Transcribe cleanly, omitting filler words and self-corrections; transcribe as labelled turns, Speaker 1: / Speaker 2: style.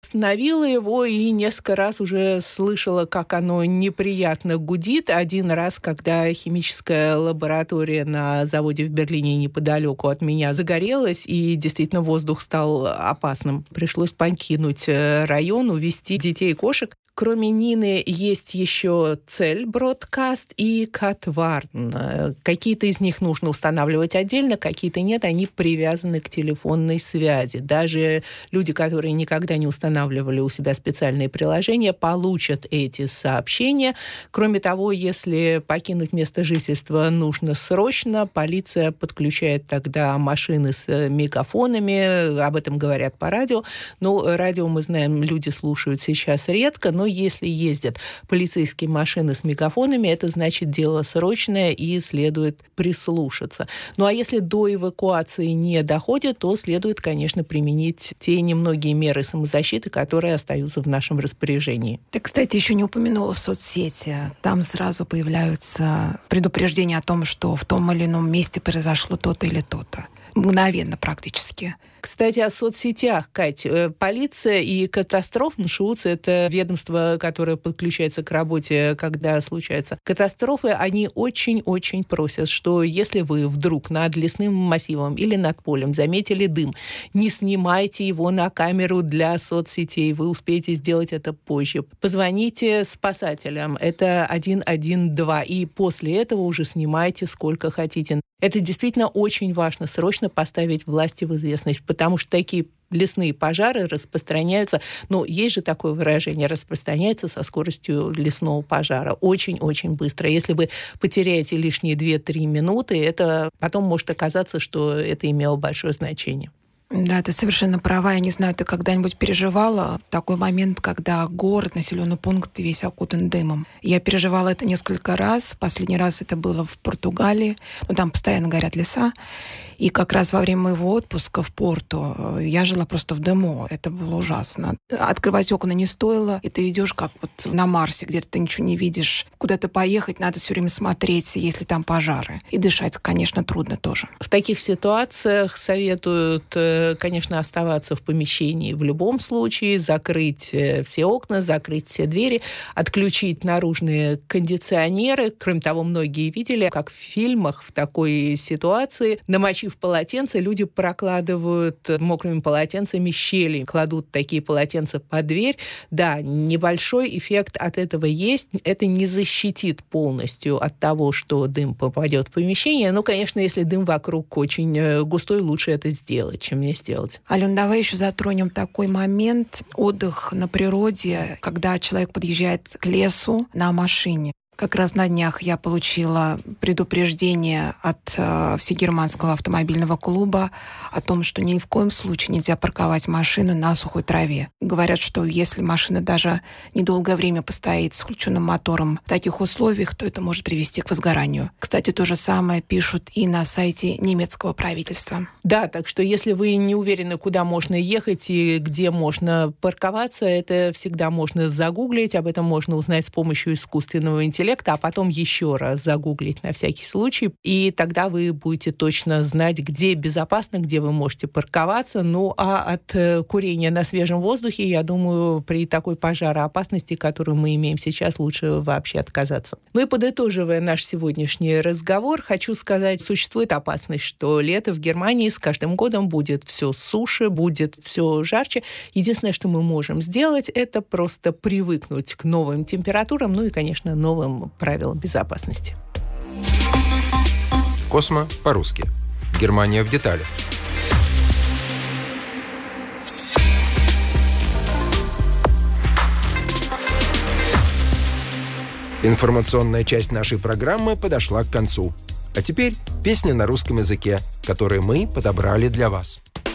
Speaker 1: Остановила его и несколько раз уже слышала, как оно неприятно гудит. Один раз, когда химическая лаборатория на заводе в Берлине неподалеку от меня загорелась, и действительно воздух стал опасным. Пришлось покинуть район, увезти детей и кошек. Кроме Нины есть еще Цель Бродкаст и Катварн. Какие-то из них нужно устанавливать отдельно, какие-то нет, они привязаны к телефонной связи. Даже люди, которые никогда не устанавливали у себя специальные приложения, получат эти сообщения. Кроме того, если покинуть место жительства нужно срочно, полиция подключает тогда машины с мегафонами, об этом говорят по радио. Но радио, мы знаем, люди слушают сейчас редко, но если ездят полицейские машины с мегафонами, это значит дело срочное и следует прислушаться. Ну а если до эвакуации не доходит, то следует, конечно, применить те немногие меры самозащиты, которые остаются в нашем распоряжении.
Speaker 2: Ты, кстати, еще не упомянула соцсети. Там сразу появляются предупреждения о том, что в том или ином месте произошло то-то или то-то. Мгновенно практически.
Speaker 1: Кстати, о соцсетях, Кать. Полиция и Катастрофеншутц — это ведомство, которое подключается к работе, когда случаются катастрофы. Они очень-очень просят, что если вы вдруг над лесным массивом или над полем заметили дым, не снимайте его на камеру для соцсетей. Вы успеете сделать это позже. Позвоните спасателям. Это 112. И после этого уже снимайте сколько хотите. Это действительно очень важно. Срочно поставить власти в известность, потому что такие лесные пожары распространяются, но есть же такое выражение, распространяется со скоростью лесного пожара. Очень-очень быстро. Если вы потеряете лишние 2-3 минуты, это потом может оказаться, что это имело большое значение.
Speaker 2: Да, ты совершенно права. Я не знаю, ты когда-нибудь переживала такой момент, когда город, населенный пункт весь окутан дымом. Я переживала это несколько раз. Последний раз это было в Португалии. Там постоянно горят леса. И как раз во время моего отпуска в Порту я жила просто в дыму. Это было ужасно. Открывать окна не стоило. И ты идешь как вот на Марсе, где ты ничего не видишь. Куда-то поехать, надо все время смотреть, если там пожары. И дышать, конечно, трудно тоже.
Speaker 1: В таких ситуациях советуют, конечно, оставаться в помещении в любом случае, закрыть все окна, закрыть все двери, отключить наружные кондиционеры. Кроме того, многие видели, как в фильмах в такой ситуации, намочив полотенце, люди прокладывают мокрыми полотенцами щели, кладут такие полотенца под дверь. Да, небольшой эффект от этого есть. Это не защитит полностью от того, что дым попадет в помещение. Но, конечно, если дым вокруг очень густой, лучше это сделать, чем не сделать.
Speaker 2: Алён, давай еще затронем такой момент. Отдых на природе, когда человек подъезжает к лесу на машине. Как раз на днях я получила предупреждение от Всегерманского автомобильного клуба о том, что ни в коем случае нельзя парковать машину на сухой траве. Говорят, что если машина даже недолгое время постоит с включенным мотором в таких условиях, то это может привести к возгоранию. Кстати, то же самое пишут и на сайте немецкого правительства.
Speaker 1: Да, так что если вы не уверены, куда можно ехать и где можно парковаться, это всегда можно загуглить, об этом можно узнать с помощью искусственного интеллекта, а потом еще раз загуглить на всякий случай, и тогда вы будете точно знать, где безопасно, где вы можете парковаться. Ну, а от курения на свежем воздухе, я думаю, при такой пожароопасности, которую мы имеем сейчас, лучше вообще отказаться. Ну и подытоживая наш сегодняшний разговор, хочу сказать, существует опасность, что лето в Германии с каждым годом будет все суше, будет все жарче. Единственное, что мы можем сделать, это просто привыкнуть к новым температурам, ну и, конечно, новым правилам безопасности.
Speaker 3: Космо по-русски. Германия в деталях. Информационная часть нашей программы подошла к концу. А теперь песня на русском языке, которую мы подобрали для вас.